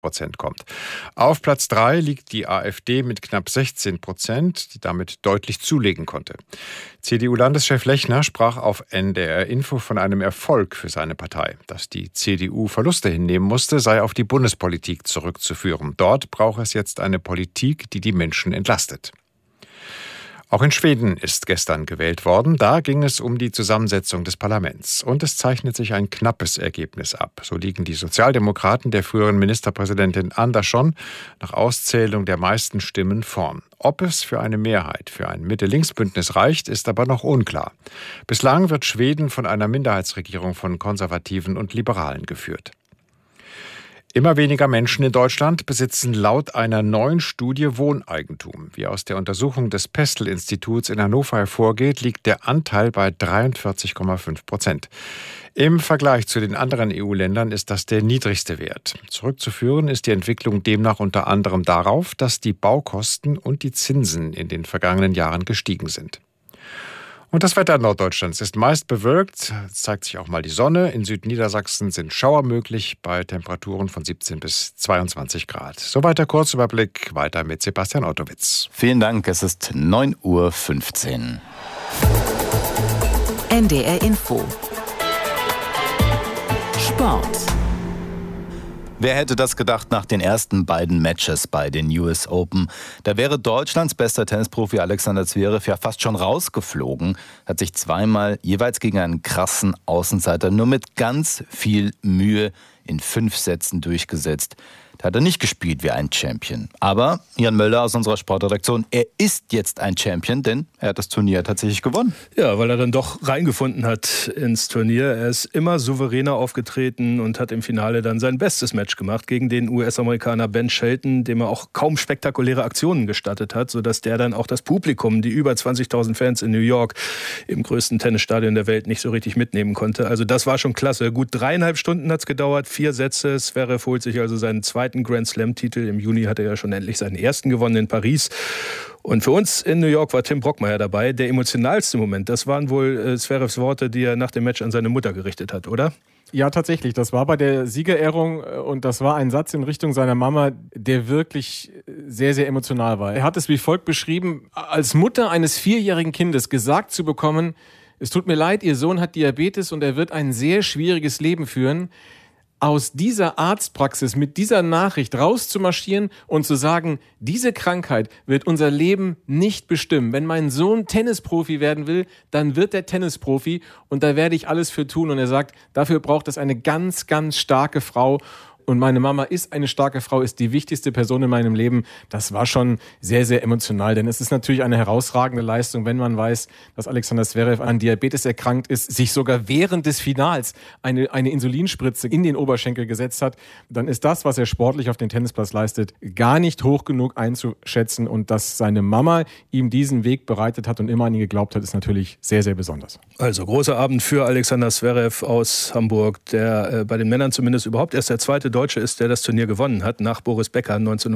kommt. Auf Platz 3 liegt die AfD mit knapp 16%, die damit deutlich zulegen konnte. CDU-Landeschef Lechner sprach auf NDR Info von einem Erfolg für seine Partei. Dass die CDU Verluste hinnehmen musste, sei auf die Bundespolitik zurückzuführen. Dort brauche es jetzt eine Politik, die die Menschen entlastet. Auch in Schweden ist gestern gewählt worden. Da ging es um die Zusammensetzung des Parlaments. Und es zeichnet sich ein knappes Ergebnis ab. So liegen die Sozialdemokraten der früheren Ministerpräsidentin Andersson nach Auszählung der meisten Stimmen vorn. Ob es für eine Mehrheit für ein Mitte-Links-Bündnis reicht, ist aber noch unklar. Bislang wird Schweden von einer Minderheitsregierung von Konservativen und Liberalen geführt. Immer weniger Menschen in Deutschland besitzen laut einer neuen Studie Wohneigentum. Wie aus der Untersuchung des Pestel-Instituts in Hannover hervorgeht, liegt der Anteil bei 43,5%. Im Vergleich zu den anderen EU-Ländern ist das der niedrigste Wert. Zurückzuführen ist die Entwicklung demnach unter anderem darauf, dass die Baukosten und die Zinsen in den vergangenen Jahren gestiegen sind. Und das Wetter Norddeutschlands ist meist bewölkt. Es zeigt sich auch mal die Sonne. In Südniedersachsen sind Schauer möglich bei Temperaturen von 17 bis 22 Grad. Soweit der Kurzüberblick. Weiter mit Sebastian Ottowitz. Vielen Dank. Es ist 9:15 Uhr. NDR Info. Sport. Wer hätte das gedacht nach den ersten beiden Matches bei den US Open? Da wäre Deutschlands bester Tennisprofi Alexander Zverev ja fast schon rausgeflogen, hat sich zweimal jeweils gegen einen krassen Außenseiter nur mit ganz viel Mühe in 5 Sätzen durchgesetzt. Da hat er nicht gespielt wie ein Champion. Aber Jan Möller aus unserer Sportredaktion, er ist jetzt ein Champion, denn er hat das Turnier tatsächlich gewonnen. Ja, weil er dann doch reingefunden hat ins Turnier. Er ist immer souveräner aufgetreten und hat im Finale dann sein bestes Match gemacht gegen den US-Amerikaner Ben Shelton, dem er auch kaum spektakuläre Aktionen gestattet hat, sodass der dann auch das Publikum, die über 20.000 Fans in New York im größten Tennisstadion der Welt, nicht so richtig mitnehmen konnte. Also das war schon klasse. Gut 3,5 Stunden hat es gedauert, 4 Sätze. Zverev holt sich also seinen zweiten Grand Slam-Titel. Im Juni hat er ja schon endlich seinen ersten gewonnen in Paris. Und für uns in New York war Tim Brockmeier dabei. Der emotionalste Moment, das waren wohl Zverevs Worte, die er nach dem Match an seine Mutter gerichtet hat, oder? Ja, tatsächlich. Das war bei der Siegerehrung und das war ein Satz in Richtung seiner Mama, der wirklich sehr, sehr emotional war. Er hat es wie folgt beschrieben: Als Mutter eines 4-jährigen Kindes gesagt zu bekommen, es tut mir leid, Ihr Sohn hat Diabetes und er wird ein sehr schwieriges Leben führen. Aus dieser Arztpraxis mit dieser Nachricht rauszumarschieren und zu sagen, diese Krankheit wird unser Leben nicht bestimmen. Wenn mein Sohn Tennisprofi werden will, dann wird er Tennisprofi und da werde ich alles für tun. Und er sagt, dafür braucht es eine ganz, ganz starke Frau. Und meine Mama ist eine starke Frau, ist die wichtigste Person in meinem Leben. Das war schon sehr, sehr emotional, denn es ist natürlich eine herausragende Leistung, wenn man weiß, dass Alexander Zverev an Diabetes erkrankt ist, sich sogar während des Finals eine Insulinspritze in den Oberschenkel gesetzt hat. Dann ist das, was er sportlich auf den Tennisplatz leistet, gar nicht hoch genug einzuschätzen. Und dass seine Mama ihm diesen Weg bereitet hat und immer an ihn geglaubt hat, ist natürlich sehr, sehr besonders. Also großer Abend für Alexander Zverev aus Hamburg, der bei den Männern zumindest überhaupt erst der zweite Deutsche ist, der das Turnier gewonnen hat, nach Boris Becker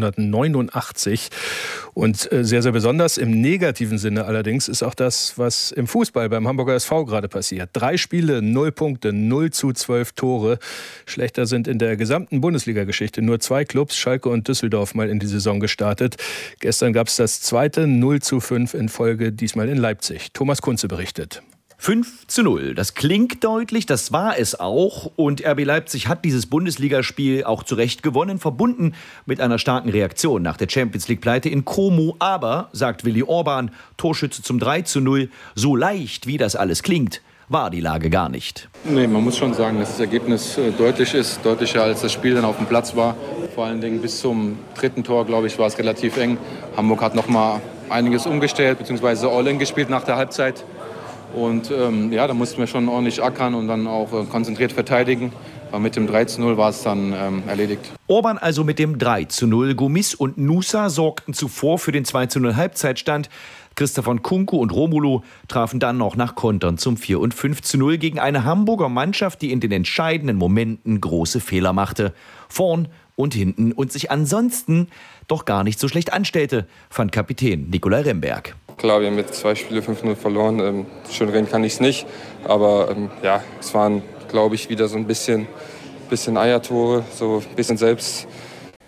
1989. Und sehr, sehr besonders im negativen Sinne allerdings ist auch das, was im Fußball beim Hamburger SV gerade passiert. 3 Spiele, 0 Punkte, 0:12 Tore. Schlechter sind in der gesamten Bundesliga-Geschichte nur 2 Clubs, Schalke und Düsseldorf, mal in die Saison gestartet. Gestern gab es das zweite 0:5 in Folge, diesmal in Leipzig. Thomas Kunze berichtet. 5:0. Das klingt deutlich, das war es auch. Und RB Leipzig hat dieses Bundesligaspiel auch zu Recht gewonnen, verbunden mit einer starken Reaktion nach der Champions-League-Pleite in Como. Aber, sagt Willi Orban, Torschütze zum 3:0, so leicht wie das alles klingt, war die Lage gar nicht. Nee, man muss schon sagen, dass das Ergebnis deutlich ist, deutlicher als das Spiel dann auf dem Platz war. Vor allen Dingen bis zum 3. Tor, glaube ich, war es relativ eng. Hamburg hat noch mal einiges umgestellt, beziehungsweise All-In gespielt nach der Halbzeit. Und da mussten wir schon ordentlich ackern und dann auch konzentriert verteidigen. Aber mit dem 3:0 war es dann erledigt. Orban also mit dem 3:0. Gomis und Nusa sorgten zuvor für den 2:0 Halbzeitstand. Christoph Nkunku und Romulo trafen dann noch nach Kontern zum 4- und 5:0 gegen eine Hamburger Mannschaft, die in den entscheidenden Momenten große Fehler machte. Vorn und hinten und sich ansonsten doch gar nicht so schlecht anstellte, fand Kapitän Nicolai Remberg. Klar, wir haben jetzt 2 Spiele 5:0 verloren. Schön reden kann ich es nicht. Aber es waren, glaube ich, wieder so ein bisschen Eiertore, so ein bisschen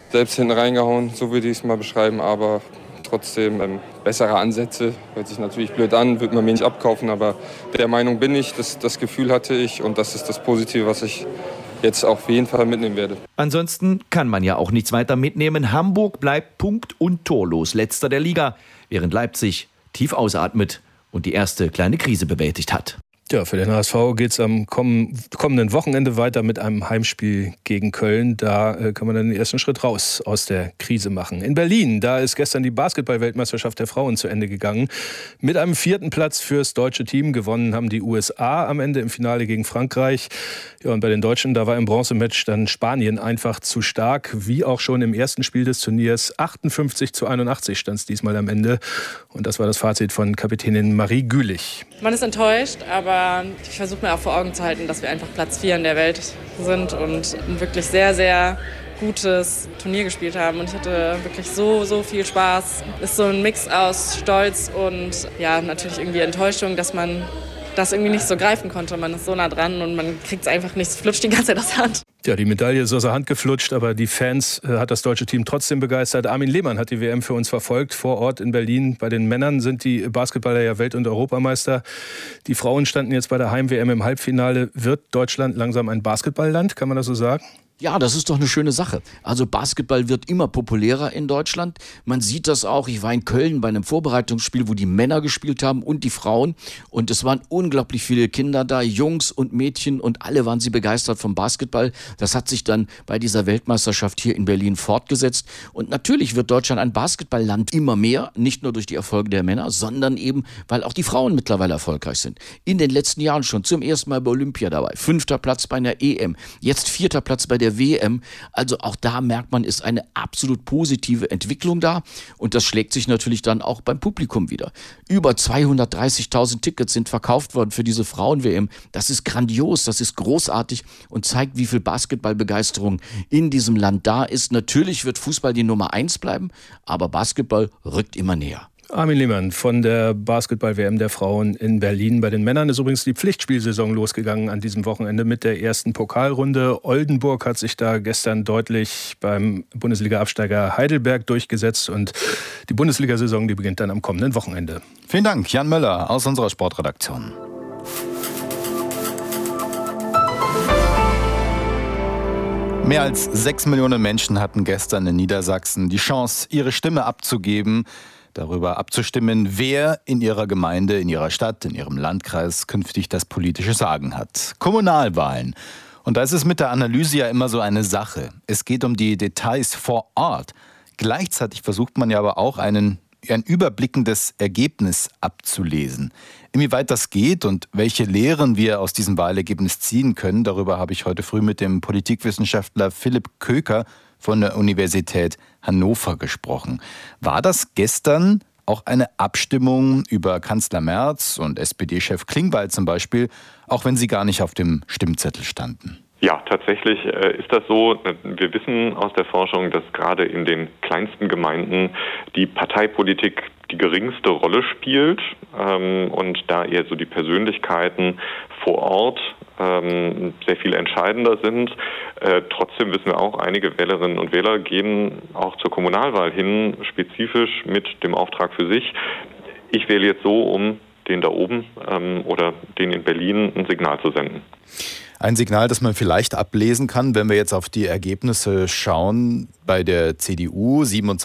selbst hinten reingehauen, so würde ich es mal beschreiben, aber trotzdem bessere Ansätze. Hört sich natürlich blöd an, wird man mir nicht abkaufen, aber der Meinung bin ich, das Gefühl hatte ich und das ist das Positive, was ich jetzt auf jeden Fall mitnehmen werde. Ansonsten kann man ja auch nichts weiter mitnehmen. Hamburg bleibt punkt- und torlos letzter der Liga, während Leipzig tief ausatmet und die erste kleine Krise bewältigt hat. Ja, für den HSV geht es am kommenden Wochenende weiter mit einem Heimspiel gegen Köln. Da kann man dann den ersten Schritt raus aus der Krise machen. In Berlin, da ist gestern die Basketball-Weltmeisterschaft der Frauen zu Ende gegangen. Mit einem 4. Platz fürs deutsche Team. Gewonnen haben die USA am Ende im Finale gegen Frankreich. Ja, und bei den Deutschen, da war im Bronzematch dann Spanien einfach zu stark. Wie auch schon im ersten Spiel des Turniers. 58-81 stand es diesmal am Ende. Und das war das Fazit von Kapitänin Marie Gülich. Man ist enttäuscht, aber ich versuche mir auch vor Augen zu halten, dass wir einfach Platz 4 in der Welt sind und ein wirklich sehr, sehr gutes Turnier gespielt haben. Und ich hatte wirklich so viel Spaß. Ist so ein Mix aus Stolz und ja, natürlich irgendwie Enttäuschung, dass man das irgendwie nicht so greifen konnte. Man ist so nah dran und man kriegt es einfach nicht, es flutscht die ganze Zeit aus der Hand. Ja, die Medaille ist aus der Hand geflutscht, aber die Fans hat das deutsche Team trotzdem begeistert. Armin Lehmann hat die WM für uns verfolgt, vor Ort in Berlin. Bei den Männern sind die Basketballer ja Welt- und Europameister. Die Frauen standen jetzt bei der Heim-WM im Halbfinale. Wird Deutschland langsam ein Basketballland, kann man das so sagen? Ja, das ist doch eine schöne Sache. Also Basketball wird immer populärer in Deutschland. Man sieht das auch. Ich war in Köln bei einem Vorbereitungsspiel, wo die Männer gespielt haben und die Frauen. Und es waren unglaublich viele Kinder da, Jungs und Mädchen. Und alle waren sie begeistert vom Basketball. Das hat sich dann bei dieser Weltmeisterschaft hier in Berlin fortgesetzt. Und natürlich wird Deutschland ein Basketballland immer mehr. Nicht nur durch die Erfolge der Männer, sondern eben, weil auch die Frauen mittlerweile erfolgreich sind. In den letzten Jahren schon zum ersten Mal bei Olympia dabei. 5. Platz bei einer EM. Jetzt 4. Platz bei der WM. Also auch da merkt man, ist eine absolut positive Entwicklung da und das schlägt sich natürlich dann auch beim Publikum wieder. Über 230.000 Tickets sind verkauft worden für diese Frauen-WM. Das ist grandios, das ist großartig und zeigt, wie viel Basketballbegeisterung in diesem Land da ist. Natürlich wird Fußball die Nummer 1 bleiben, aber Basketball rückt immer näher. Armin Lehmann von der Basketball-WM der Frauen in Berlin. Bei den Männern ist übrigens die Pflichtspielsaison losgegangen an diesem Wochenende mit der ersten Pokalrunde. Oldenburg hat sich da gestern deutlich beim Bundesliga-Absteiger Heidelberg durchgesetzt und die Bundesliga-Saison, die beginnt dann am kommenden Wochenende. Vielen Dank, Jan Möller aus unserer Sportredaktion. Mehr als 6 Millionen Menschen hatten gestern in Niedersachsen die Chance, ihre Stimme abzugeben, darüber abzustimmen, wer in ihrer Gemeinde, in ihrer Stadt, in ihrem Landkreis künftig das politische Sagen hat. Kommunalwahlen. Und da ist es mit der Analyse ja immer so eine Sache. Es geht um die Details vor Ort. Gleichzeitig versucht man ja aber auch ein überblickendes Ergebnis abzulesen. Inwieweit das geht und welche Lehren wir aus diesem Wahlergebnis ziehen können, darüber habe ich heute früh mit dem Politikwissenschaftler Philipp Köker von der Universität Hannover gesprochen. War das gestern auch eine Abstimmung über Kanzler Merz und SPD-Chef Klingbeil zum Beispiel, auch wenn sie gar nicht auf dem Stimmzettel standen? Ja, tatsächlich ist das so. Wir wissen aus der Forschung, dass gerade in den kleinsten Gemeinden die Parteipolitik die geringste Rolle spielt und da eher so die Persönlichkeiten vor Ort sehr viel entscheidender sind. Trotzdem wissen wir auch, einige Wählerinnen und Wähler gehen auch zur Kommunalwahl hin, spezifisch mit dem Auftrag für sich. Ich wähle jetzt so, um den da oben oder den in Berlin ein Signal zu senden. Ein Signal, das man vielleicht ablesen kann, wenn wir jetzt auf die Ergebnisse schauen, bei der CDU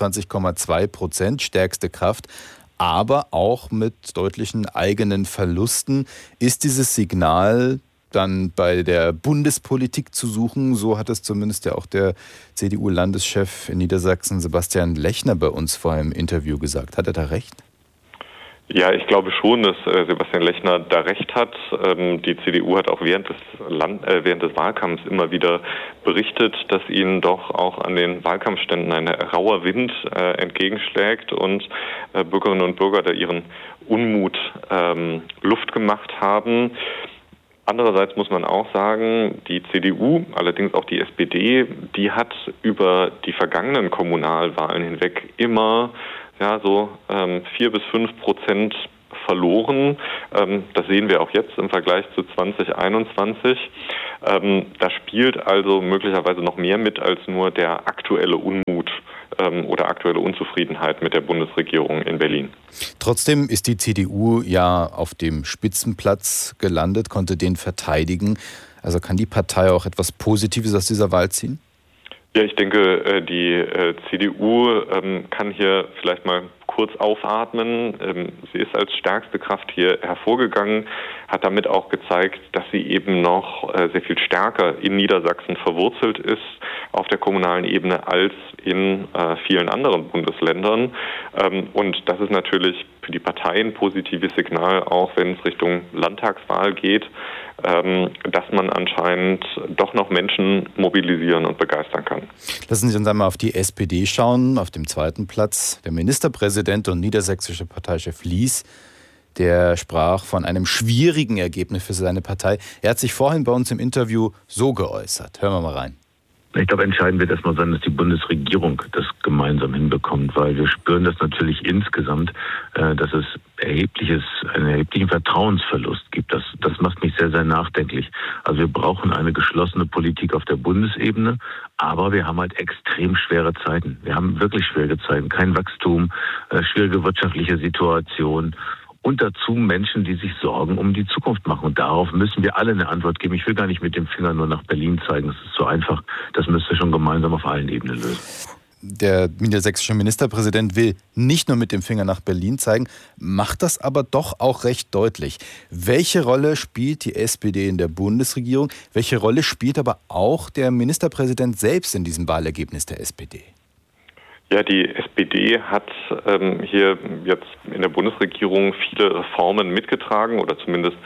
27,2%, stärkste Kraft, aber auch mit deutlichen eigenen Verlusten. Ist dieses Signal dann bei der Bundespolitik zu suchen? So hat es zumindest ja auch der CDU-Landeschef in Niedersachsen, Sebastian Lechner, bei uns vor einem Interview gesagt. Hat er da recht? Ja, ich glaube schon, dass Sebastian Lechner da recht hat. Die CDU hat auch während des Wahlkampfs immer wieder berichtet, dass ihnen doch auch an den Wahlkampfständen ein rauer Wind entgegenschlägt und Bürgerinnen und Bürger da ihren Unmut Luft gemacht haben. Andererseits muss man auch sagen, die CDU, allerdings auch die SPD, die hat über die vergangenen Kommunalwahlen hinweg immer 4-5% verloren. Das sehen wir auch jetzt im Vergleich zu 2021. Da spielt also möglicherweise noch mehr mit als nur der aktuelle Unmut oder aktuelle Unzufriedenheit mit der Bundesregierung in Berlin. Trotzdem ist die CDU ja auf dem Spitzenplatz gelandet, konnte den verteidigen. Also kann die Partei auch etwas Positives aus dieser Wahl ziehen? Ja, ich denke, die CDU kann hier vielleicht mal kurz aufatmen. Sie ist als stärkste Kraft hier hervorgegangen, hat damit auch gezeigt, dass sie eben noch sehr viel stärker in Niedersachsen verwurzelt ist auf der kommunalen Ebene als in vielen anderen Bundesländern. Und das ist natürlich für die Partei ein positives Signal, auch wenn es Richtung Landtagswahl geht, dass man anscheinend doch noch Menschen mobilisieren und begeistern kann. Lassen Sie uns einmal auf die SPD schauen. Auf dem zweiten Platz der Ministerpräsident und niedersächsische Parteichef Lies. Der sprach von einem schwierigen Ergebnis für seine Partei. Er hat sich vorhin bei uns im Interview so geäußert. Hören wir mal rein. Ich glaube, entscheidend wird erstmal sein, dass die Bundesregierung das gemeinsam hinbekommt, weil wir spüren das natürlich insgesamt, dass es einen erheblichen Vertrauensverlust gibt. Das macht mich sehr, sehr nachdenklich. Also wir brauchen eine geschlossene Politik auf der Bundesebene, aber wir haben halt extrem schwere Zeiten. Wir haben wirklich schwierige Zeiten. Kein Wachstum, schwierige wirtschaftliche Situation. Und dazu Menschen, die sich Sorgen um die Zukunft machen. Und darauf müssen wir alle eine Antwort geben. Ich will gar nicht mit dem Finger nur nach Berlin zeigen. Das ist so einfach. Das müsst ihr schon gemeinsam auf allen Ebenen lösen. Der niedersächsische Ministerpräsident will nicht nur mit dem Finger nach Berlin zeigen, macht das aber doch auch recht deutlich. Welche Rolle spielt die SPD in der Bundesregierung? Welche Rolle spielt aber auch der Ministerpräsident selbst in diesem Wahlergebnis der SPD? Ja, die SPD hat hier jetzt in der Bundesregierung viele Reformen mitgetragen oder zumindest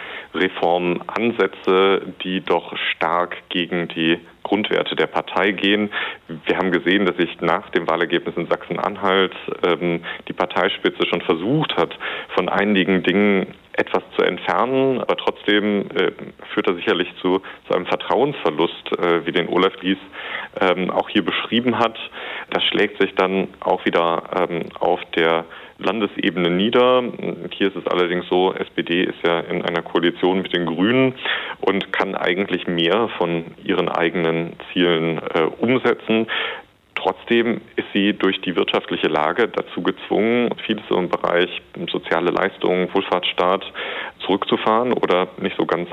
Reformansätze, die doch stark gegen die Grundwerte der Partei gehen. Wir haben gesehen, dass sich nach dem Wahlergebnis in Sachsen-Anhalt die Parteispitze schon versucht hat, von einigen Dingen etwas zu entfernen, aber trotzdem führt er sicherlich zu einem Vertrauensverlust, wie den Olaf Lies auch hier beschrieben hat. Das schlägt sich dann auch wieder auf der Landesebene nieder. Hier ist es allerdings so, SPD ist ja in einer Koalition mit den Grünen und kann eigentlich mehr von ihren eigenen Zielen umsetzen. Trotzdem ist sie durch die wirtschaftliche Lage dazu gezwungen, vieles im Bereich soziale Leistungen, Wohlfahrtsstaat zurückzufahren oder nicht so ganz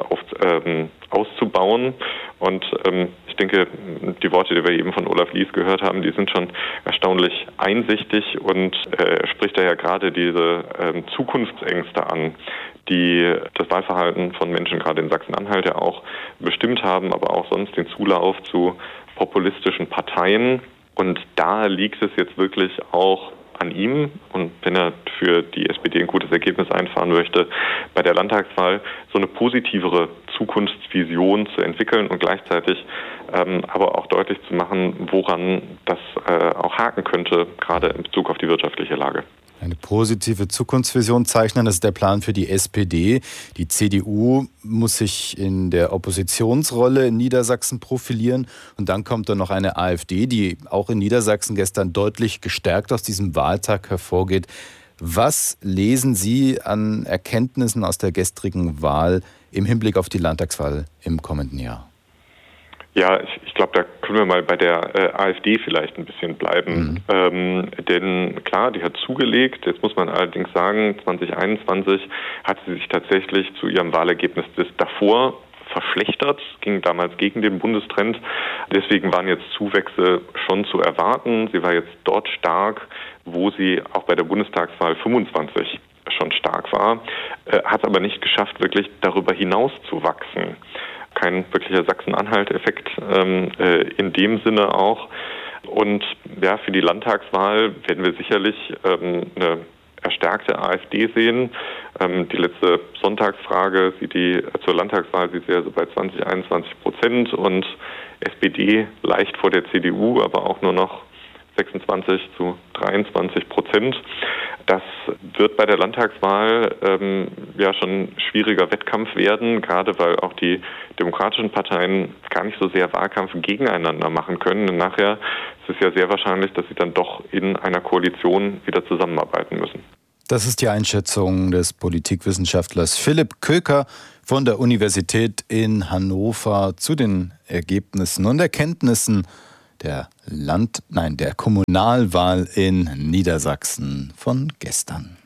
auszubauen. Und ich denke, die Worte, die wir eben von Olaf Lies gehört haben, die sind schon erstaunlich einsichtig und spricht daher gerade diese Zukunftsängste an, die das Wahlverhalten von Menschen gerade in Sachsen-Anhalt ja auch bestimmt haben, aber auch sonst den Zulauf zu populistischen Parteien. Und da liegt es jetzt wirklich auch an ihm. Und wenn er für die SPD ein gutes Ergebnis einfahren möchte, bei der Landtagswahl so eine positivere Zukunftsvision zu entwickeln und gleichzeitig aber auch deutlich zu machen, woran das auch haken könnte, gerade in Bezug auf die wirtschaftliche Lage. Eine positive Zukunftsvision zeichnen, das ist der Plan für die SPD. Die CDU muss sich in der Oppositionsrolle in Niedersachsen profilieren. Und dann kommt dann noch eine AfD, die auch in Niedersachsen gestern deutlich gestärkt aus diesem Wahltag hervorgeht. Was lesen Sie an Erkenntnissen aus der gestrigen Wahl im Hinblick auf die Landtagswahl im kommenden Jahr? Ja, ich glaube, da können wir mal bei der AfD vielleicht ein bisschen bleiben. Denn klar, die hat zugelegt. Jetzt muss man allerdings sagen, 2021 hat sie sich tatsächlich zu ihrem Wahlergebnis des davor verschlechtert, ging damals gegen den Bundestrend. Deswegen waren jetzt Zuwächse schon zu erwarten. Sie war jetzt dort stark, wo sie auch bei der Bundestagswahl 25 schon stark war, hat es aber nicht geschafft, wirklich darüber hinaus zu wachsen. Kein wirklicher Sachsen-Anhalt-Effekt in dem Sinne auch. Und ja, für die Landtagswahl werden wir sicherlich eine erstärkte AfD sehen. Die letzte Sonntagsfrage zur Landtagswahl sieht sie ja so bei 20-21% und SPD leicht vor der CDU, aber auch nur noch 26-23%. Das wird bei der Landtagswahl ja schon ein schwieriger Wettkampf werden, gerade weil auch die demokratischen Parteien gar nicht so sehr Wahlkampf gegeneinander machen können. Und nachher ist es ja sehr wahrscheinlich, dass sie dann doch in einer Koalition wieder zusammenarbeiten müssen. Das ist die Einschätzung des Politikwissenschaftlers Philipp Köker von der Universität in Hannover zu den Ergebnissen und Erkenntnissen der Kommunalwahl in Niedersachsen von gestern.